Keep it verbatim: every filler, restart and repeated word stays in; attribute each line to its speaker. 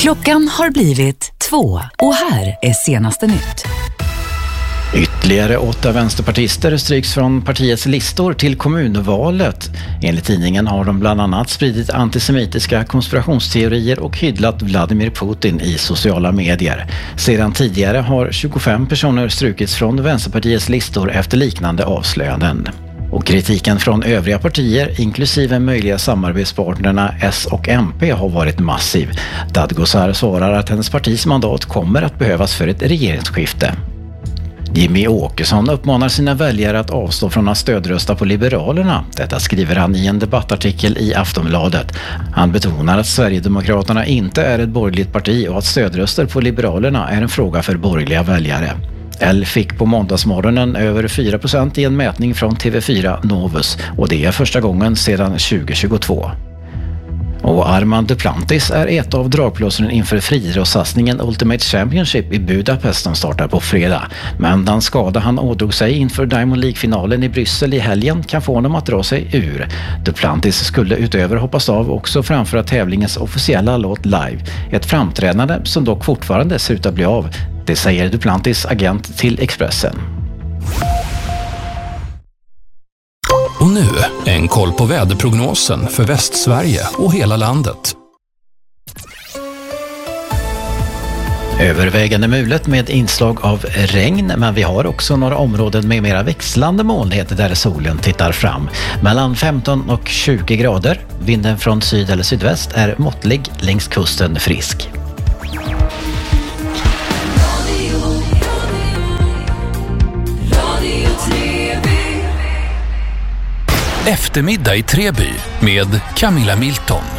Speaker 1: Klockan har blivit två och här är senaste nytt.
Speaker 2: Ytterligare åtta vänsterpartister stryks från partiets listor till kommunvalet. Enligt tidningen har de bland annat spridit antisemitiska konspirationsteorier och hyllat Vladimir Putin i sociala medier. Sedan tidigare har tjugofem personer strukits från Vänsterpartiets listor efter liknande avslöjanden. Och kritiken från övriga partier, inklusive möjliga samarbetspartnerna S och M P, har varit massiv. Dadgostar svarar att hennes partis mandat kommer att behövas för ett regeringsskifte. Jimmy Åkesson uppmanar sina väljare att avstå från att stödrösta på Liberalerna. Detta skriver han i en debattartikel i Aftonbladet. Han betonar att Sverigedemokraterna inte är ett borgerligt parti och att stödröster på Liberalerna är en fråga för borgerliga väljare. L fick på måndagsmorgonen över fyra procent i en mätning från T V fyra Novus, och det är första gången sedan tjugohundratjugotvå. Och Armand Duplantis är ett av dragplåstren inför friidrottssatsningen Ultimate Championship i Budapest som startar på fredag. Men den skada han ådrog sig inför Diamond League-finalen i Bryssel i helgen kan få honom att dra sig ur. Duplantis skulle utöver hoppas av också framföra tävlingens officiella låt live. Ett framträdande som dock fortfarande ser ut att bli av. Det säger Duplantis agent till Expressen.
Speaker 3: Och nu en koll på väderprognosen för Västsverige och hela landet.
Speaker 2: Övervägande mulet med inslag av regn, men vi har också några områden med mera växlande molnighet där solen tittar fram. Mellan femton och tjugo grader. Vinden från syd eller sydväst är måttlig, längs kusten frisk.
Speaker 3: Eftermiddag i Treby med Camilla Milton.